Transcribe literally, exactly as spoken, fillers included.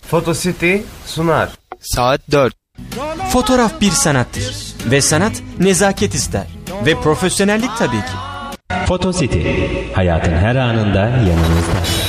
Photocity sunar. Saat dört. Fotoğraf bir sanattır ve sanat nezaket ister ve profesyonellik tabii ki. Photocity, hayatın her anında yanınızda.